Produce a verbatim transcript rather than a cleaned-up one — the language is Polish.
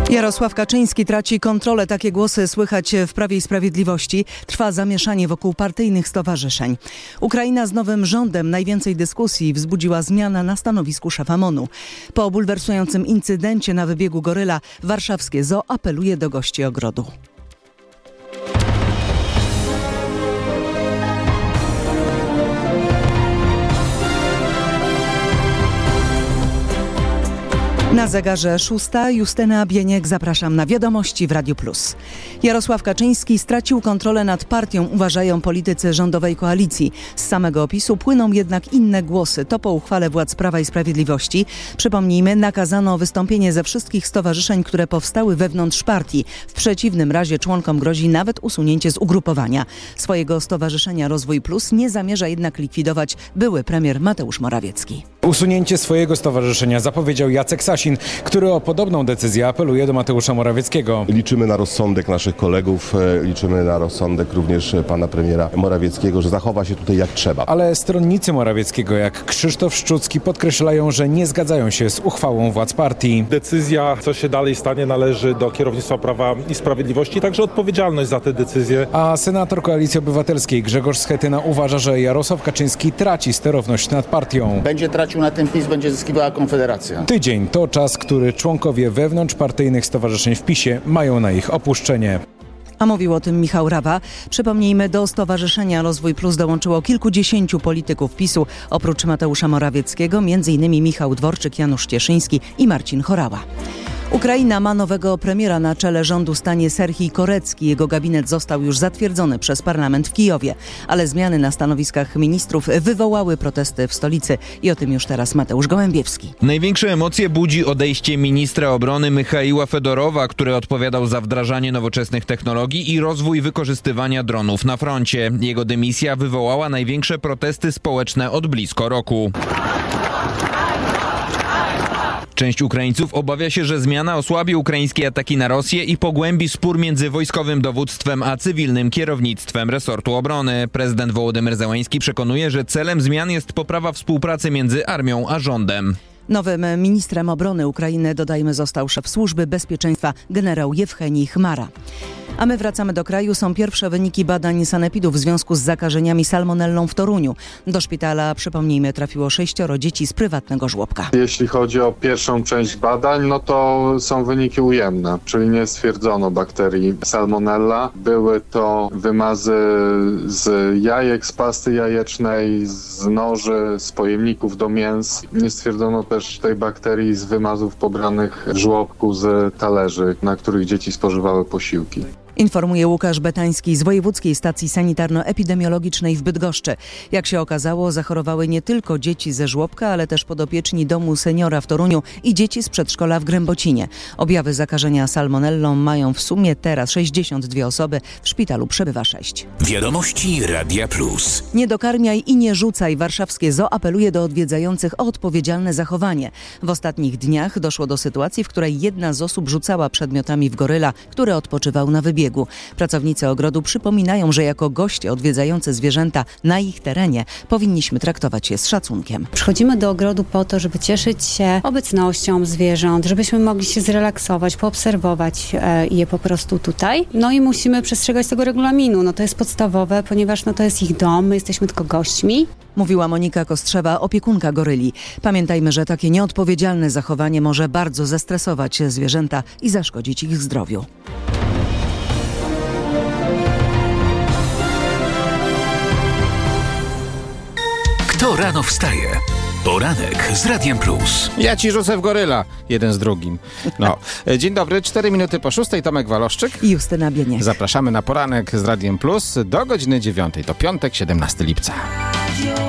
Jarosław Kaczyński traci kontrolę. Takie głosy słychać w Prawie i Sprawiedliwości. Trwa zamieszanie wokół partyjnych stowarzyszeń. Ukraina z nowym rządem. Najwięcej dyskusji wzbudziła zmiana na stanowisku szefa M O N-u. Po bulwersującym incydencie na wybiegu Goryla warszawskie Zoo apeluje do gości ogrodu. Na zegarze szósta. Justyna Bieniek, zapraszam na wiadomości w Radiu Plus. Jarosław Kaczyński stracił kontrolę nad partią, uważają politycy rządowej koalicji. Z samego opisu płyną jednak inne głosy. To po uchwale władz Prawa i Sprawiedliwości, przypomnijmy, nakazano wystąpienie ze wszystkich stowarzyszeń, które powstały wewnątrz partii. W przeciwnym razie członkom grozi nawet usunięcie z ugrupowania. Swojego stowarzyszenia Rozwój Plus nie zamierza jednak likwidować były premier Mateusz Morawiecki. Usunięcie swojego stowarzyszenia zapowiedział Jacek Sasin, który o podobną decyzję apeluje do Mateusza Morawieckiego. Liczymy na rozsądek naszych kolegów, liczymy na rozsądek również pana premiera Morawieckiego, że zachowa się tutaj jak trzeba. Ale stronnicy Morawieckiego, jak Krzysztof Szczucki, podkreślają, że nie zgadzają się z uchwałą władz partii. Decyzja, co się dalej stanie, należy do kierownictwa Prawa i Sprawiedliwości, także odpowiedzialność za te decyzje. A senator Koalicji Obywatelskiej Grzegorz Schetyna uważa, że Jarosław Kaczyński traci sterowność nad partią. Będzie tracił na tym PiS, będzie zyskiwała Konfederacja. Tydzień to czas, który członkowie wewnątrzpartyjnych stowarzyszeń w PiSie mają na ich opuszczenie. A mówił o tym Michał Rawa. Przypomnijmy, do Stowarzyszenia Rozwój Plus dołączyło kilkudziesięciu polityków PiSu. Oprócz Mateusza Morawieckiego m.in. Michał Dworczyk, Janusz Cieszyński i Marcin Horała. Ukraina ma nowego premiera. Na czele rządu stanie Serhij Korecki. Jego gabinet został już zatwierdzony przez parlament w Kijowie. Ale zmiany na stanowiskach ministrów wywołały protesty w stolicy. I o tym już teraz Mateusz Gołębiewski. Największe emocje budzi odejście ministra obrony Michaiła Fedorowa, który odpowiadał za wdrażanie nowoczesnych technologii i rozwój wykorzystywania dronów na froncie. Jego dymisja wywołała największe protesty społeczne od blisko roku. Część Ukraińców obawia się, że zmiana osłabi ukraińskie ataki na Rosję i pogłębi spór między wojskowym dowództwem a cywilnym kierownictwem resortu obrony. Prezydent Wołodymyr Zełański przekonuje, że celem zmian jest poprawa współpracy między armią a rządem. Nowym ministrem obrony Ukrainy, dodajmy, został szef Służby Bezpieczeństwa generał Jewchenij Chmara. A my wracamy do kraju. Są pierwsze wyniki badań sanepidu w związku z zakażeniami salmonellą w Toruniu. Do szpitala, przypomnijmy, trafiło sześcioro dzieci z prywatnego żłobka. Jeśli chodzi o pierwszą część badań, no to są wyniki ujemne, czyli nie stwierdzono bakterii salmonella. Były to wymazy z jajek, z pasty jajecznej, z noży, z pojemników do mięs. Nie stwierdzono też tej bakterii z wymazów pobranych w żłobku z talerzy, na których dzieci spożywały posiłki. Informuje Łukasz Betański z Wojewódzkiej Stacji Sanitarno-Epidemiologicznej w Bydgoszczy. Jak się okazało, zachorowały nie tylko dzieci ze żłobka, ale też podopieczni domu seniora w Toruniu i dzieci z przedszkola w Grębocinie. Objawy zakażenia salmonellą mają w sumie teraz sześćdziesiąt dwie osoby, w szpitalu przebywa sześć. Wiadomości Radia Plus. Nie dokarmiaj i nie rzucaj. Warszawskie Zoo apeluje do odwiedzających o odpowiedzialne zachowanie. W ostatnich dniach doszło do sytuacji, w której jedna z osób rzucała przedmiotami w goryla, który odpoczywał na wybiegu. Pracownicy ogrodu przypominają, że jako goście odwiedzający zwierzęta na ich terenie powinniśmy traktować je z szacunkiem. Przychodzimy do ogrodu po to, żeby cieszyć się obecnością zwierząt, żebyśmy mogli się zrelaksować, poobserwować je po prostu tutaj. No i musimy przestrzegać tego regulaminu. No to jest podstawowe, ponieważ no to jest ich dom, my jesteśmy tylko gośćmi. Mówiła Monika Kostrzewa, opiekunka goryli. Pamiętajmy, że takie nieodpowiedzialne zachowanie może bardzo zestresować zwierzęta i zaszkodzić ich zdrowiu. Kto rano wstaje? Poranek z Radiem Plus. Ja ci rzucę w goryla, jeden z drugim. No. Dzień dobry, cztery minuty po szóstej, Tomek Waloszczyk i Justyna Bieniek. Zapraszamy na poranek z Radiem Plus do godziny dziewiątej. To piątek, siedemnastego lipca.